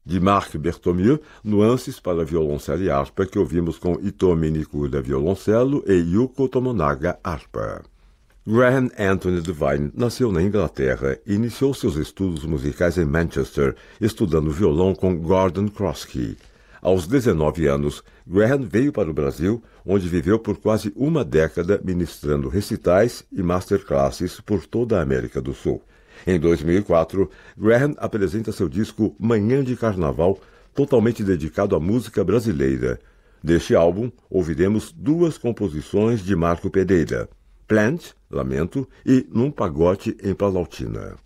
De Marc Berthommieu, nuances para violoncelo e harpa que ouvimos com Hitomi Nikuda violoncelo e Yuko Tomonaga harpa. Graham Anthony Devine nasceu na Inglaterra e iniciou seus estudos musicais em Manchester, estudando violão com Gordon Crosskey. Aos 19 anos, Graham veio para o Brasil, onde viveu por quase uma década ministrando recitais e masterclasses por toda a América do Sul. Em 2004, Graham apresenta seu disco Manhã de Carnaval, totalmente dedicado à música brasileira. Deste álbum, ouviremos duas composições de Marco Pereira, Plant, Lamento, e Num Pagote em Planaltina.